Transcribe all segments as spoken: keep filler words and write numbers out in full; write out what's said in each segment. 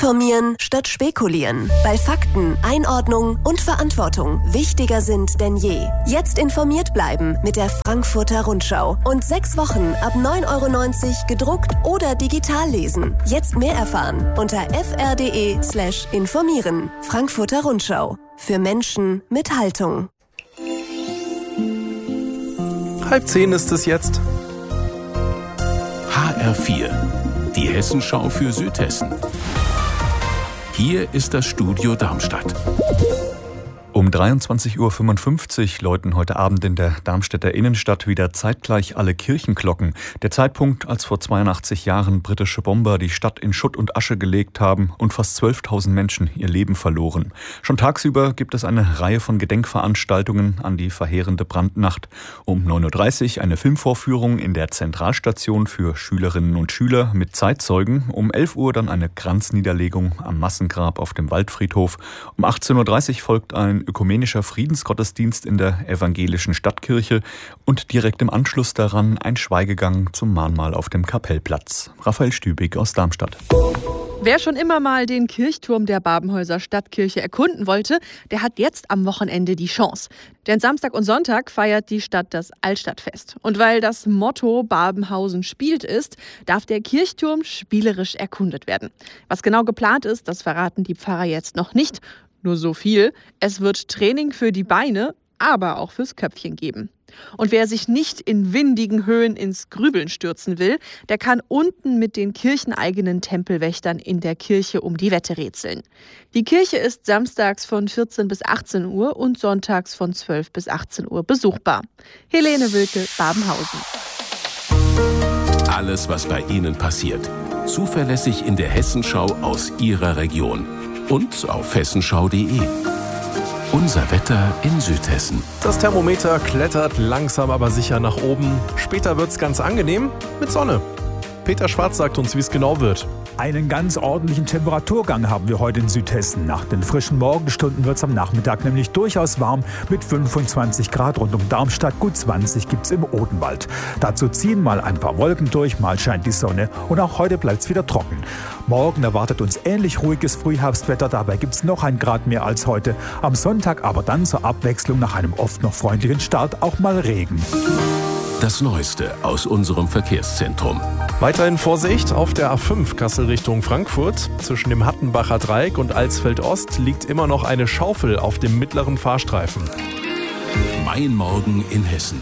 Informieren statt spekulieren. Weil Fakten, Einordnung und Verantwortung wichtiger sind denn je. Jetzt informiert bleiben mit der Frankfurter Rundschau. Und sechs Wochen ab neun Euro neunzig gedruckt oder digital lesen. Jetzt mehr erfahren unter fr.de slash informieren. Frankfurter Rundschau. Für Menschen mit Haltung. Halb zehn ist es jetzt. H R vier, die Hessenschau für Südhessen. Hier ist das Studio Darmstadt. Um dreiundzwanzig Uhr fünfundfünfzig läuten heute Abend in der Darmstädter Innenstadt wieder zeitgleich alle Kirchenglocken. Der Zeitpunkt, als vor zweiundachtzig Jahren britische Bomber die Stadt in Schutt und Asche gelegt haben und fast zwölftausend Menschen ihr Leben verloren. Schon tagsüber gibt es eine Reihe von Gedenkveranstaltungen an die verheerende Brandnacht. Um neun Uhr dreißig eine Filmvorführung in der Zentralstation für Schülerinnen und Schüler mit Zeitzeugen. Um elf Uhr dann eine Kranzniederlegung am Massengrab auf dem Waldfriedhof. Um achtzehn Uhr dreißig folgt ein ökumenischer Friedensgottesdienst in der evangelischen Stadtkirche und direkt im Anschluss daran ein Schweigegang zum Mahnmal auf dem Kapellplatz. Raphael Stübig aus Darmstadt. Wer schon immer mal den Kirchturm der Babenhäuser Stadtkirche erkunden wollte, der hat jetzt am Wochenende die Chance. Denn Samstag und Sonntag feiert die Stadt das Altstadtfest. Und weil das Motto Babenhausen spielt ist, darf der Kirchturm spielerisch erkundet werden. Was genau geplant ist, das verraten die Pfarrer jetzt noch nicht. Nur so viel, es wird Training für die Beine, aber auch fürs Köpfchen geben. Und wer sich nicht in windigen Höhen ins Grübeln stürzen will, der kann unten mit den kircheneigenen Tempelwächtern in der Kirche um die Wette rätseln. Die Kirche ist samstags von vierzehn bis achtzehn Uhr und sonntags von zwölf bis achtzehn Uhr besuchbar. Helene Wilke, Babenhausen. Alles, was bei Ihnen passiert. Zuverlässig in der Hessenschau aus Ihrer Region. Und auf hessenschau punkt de. Unser Wetter in Südhessen. Das Thermometer klettert langsam aber sicher nach oben. Später wird's ganz angenehm mit Sonne. Peter Schwarz sagt uns, wie es genau wird. Einen ganz ordentlichen Temperaturgang haben wir heute in Südhessen. Nach den frischen Morgenstunden wird es am Nachmittag nämlich durchaus warm mit fünfundzwanzig Grad rund um Darmstadt. Gut zwanzig gibt es im Odenwald. Dazu ziehen mal ein paar Wolken durch, mal scheint die Sonne und auch heute bleibt es wieder trocken. Morgen erwartet uns ähnlich ruhiges Frühherbstwetter, dabei gibt es noch ein Grad mehr als heute. Am Sonntag aber dann zur Abwechslung nach einem oft noch freundlichen Start auch mal Regen. Das Neueste aus unserem Verkehrszentrum. Weiterhin Vorsicht auf der A fünf Kassel Richtung Frankfurt. Zwischen dem Hattenbacher Dreieck und Alsfeld Ost liegt immer noch eine Schaufel auf dem mittleren Fahrstreifen. Mein Morgen in Hessen.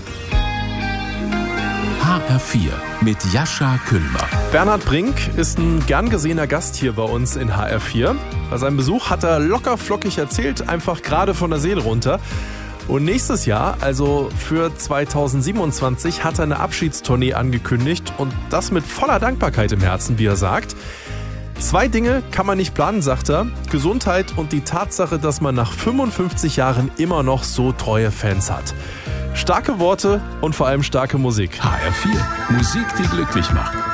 H R vier mit Jascha Küllmer. Bernhard Brink ist ein gern gesehener Gast hier bei uns in H R vier. Bei seinem Besuch hat er locker flockig erzählt, einfach gerade von der Seele runter. Und nächstes Jahr, also für zweitausendsiebenundzwanzig, hat er eine Abschiedstournee angekündigt und das mit voller Dankbarkeit im Herzen, wie er sagt. Zwei Dinge kann man nicht planen, sagt er. Gesundheit und die Tatsache, dass man nach fünfundfünfzig Jahren immer noch so treue Fans hat. Starke Worte und vor allem starke Musik. H R vier, Musik, die glücklich macht.